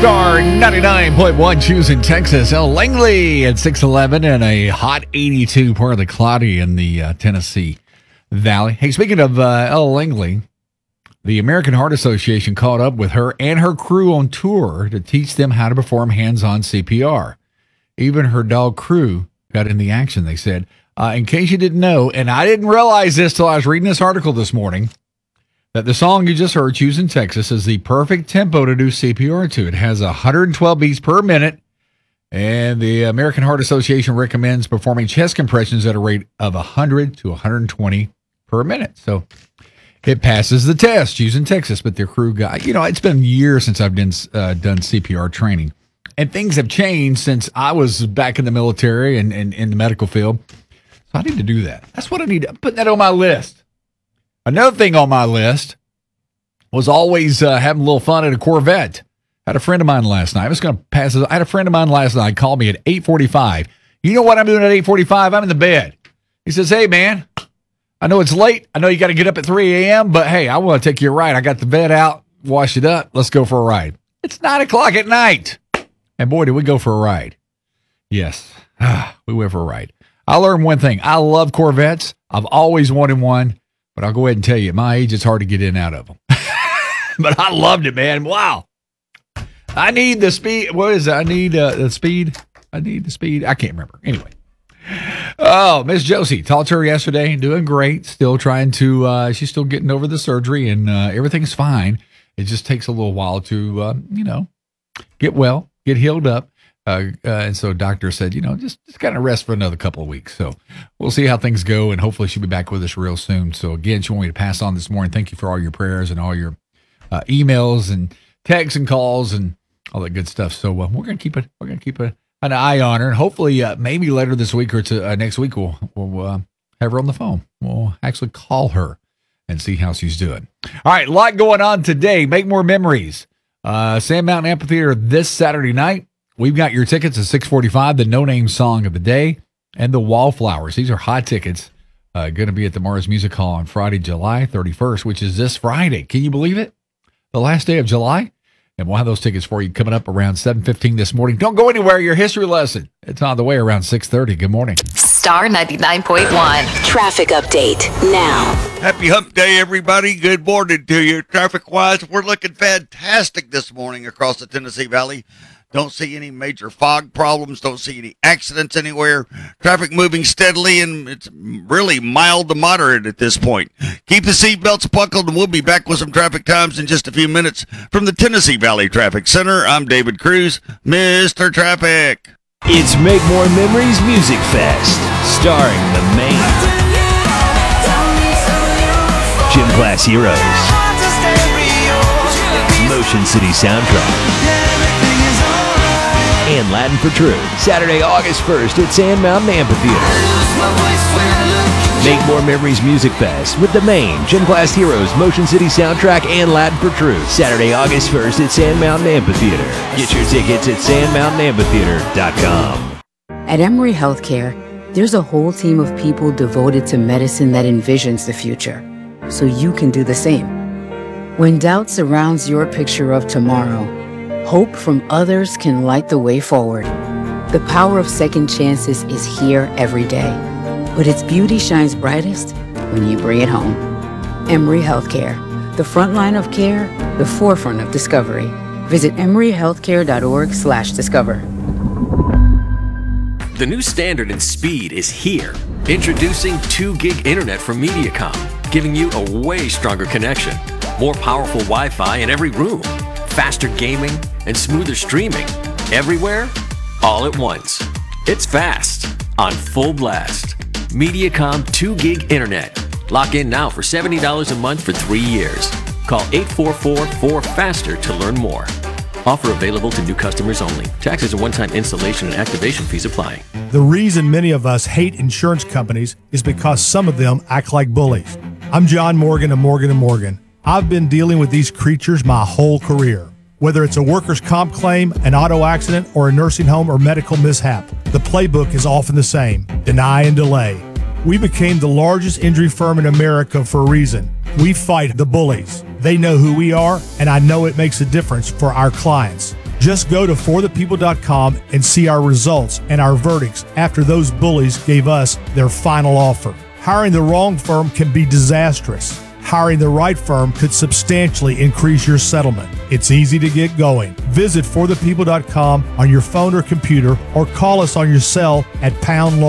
Star 99.1 choosing Texas. El Langley at 611 and a hot 82, partly cloudy in the Tennessee Valley. Hey, speaking of El Langley, the American Heart Association caught up with her and her crew on tour to teach them how to perform hands-on CPR. Even her dog Crew got in the action, they said. In case you didn't know, and I didn't realize this till I was reading this article this morning, that the song you just heard, Choosing Texas, is the perfect tempo to do CPR to. It has 112 beats per minute, and the American Heart Association recommends performing chest compressions at a rate of 100 to 120 per minute. So it passes the test, Choosing Texas, but their crew got, it's been years since I've done CPR training, and things have changed since I was back in the military and in the medical field. So I need to do that. That's what I need to put that on my list. Another thing on my list was always having a little fun at a Corvette. I had a friend of mine last night. I had a friend of mine last night call me at 8:45. You know what I'm doing at 8:45? I'm in the bed. He says, hey, man, I know it's late. I know you got to get up at 3 a.m., but hey, I want to take you a ride. I got the bed out, washed it up. Let's go for a ride. It's 9 o'clock at night. And boy, did we go for a ride. Yes, we went for a ride. I learned one thing. I love Corvettes. I've always wanted one. But I'll go ahead and tell you, at my age, it's hard to get in and out of them. But I loved it, man. Wow. I need the speed. What is it? I need the speed. I can't remember. Anyway. Oh, Miss Josie. Talked to her yesterday. Doing great. Still trying to, she's still getting over the surgery, and everything's fine. It just takes a little while to, get well, get healed up. And so doctor said, just kind of rest for another couple of weeks. So we'll see how things go, and hopefully she'll be back with us real soon. So again, she wanted me to pass on this morning. Thank you for all your prayers and all your emails and texts and calls and all that good stuff. So we're going to keep an eye on her, and hopefully maybe later this week or next week we'll have her on the phone. We'll actually call her and see how she's doing. All right, a lot going on today. Make more memories. Sand Mountain Amphitheater this Saturday night. We've got your tickets at 6:45, the no-name song of the day, and the Wallflowers. These are hot tickets. Going to be at the Mars Music Hall on Friday, July 31st, which is this Friday. Can you believe it? The last day of July? And we'll have those tickets for you coming up around 7:15 this morning. Don't go anywhere. Your history lesson. It's on the way around 6:30. Good morning. Star 99.1. Traffic update now. Happy hump day, everybody. Good morning to you. Traffic-wise, we're looking fantastic this morning across the Tennessee Valley. Don't see any major fog problems. Don't see any accidents anywhere. Traffic moving steadily, and it's really mild to moderate at this point. Keep the seatbelts buckled, and we'll be back with some traffic times in just a few minutes. From the Tennessee Valley Traffic Center, I'm David Cruz, Mr. Traffic. It's Make More Memories Music Fest, starring the main Gym Class Heroes, Motion City Soundtrack, and Latin for True. Saturday, August 1st at Sand Mountain Amphitheater. Make More Memories Music Fest with the main Gym Class Heroes, Motion City Soundtrack, and Latin for True. Saturday, August 1st at Sand Mountain Amphitheater. Get your tickets at sandmountainamphitheater.com. At Emory Healthcare, there's a whole team of people devoted to medicine that envisions the future, so you can do the same. When doubt surrounds your picture of tomorrow, hope from others can light the way forward. The power of second chances is here every day, but its beauty shines brightest when you bring it home. Emory Healthcare, the front line of care, the forefront of discovery. Visit emoryhealthcare.org/discover. The new standard in speed is here. Introducing 2 gig internet from Mediacom, giving you a way stronger connection, more powerful Wi-Fi in every room, faster gaming, and smoother streaming. Everywhere, all at once. It's fast, on full blast. Mediacom 2 gig internet. Lock in now for $70 a month for 3 years. Call 844-4FASTER to learn more. Offer available to new customers only. Taxes and one-time installation and activation fees apply. The reason many of us hate insurance companies is because some of them act like bullies. I'm John Morgan of Morgan & Morgan. I've been dealing with these creatures my whole career. Whether it's a workers' comp claim, an auto accident, or a nursing home or medical mishap, the playbook is often the same: deny and delay. We became the largest injury firm in America for a reason. We fight the bullies. They know who we are, and I know it makes a difference for our clients. Just go to forthepeople.com and see our results and our verdicts after those bullies gave us their final offer. Hiring the wrong firm can be disastrous. Hiring the right firm could substantially increase your settlement. It's easy to get going. Visit forthepeople.com on your phone or computer, or call us on your cell at #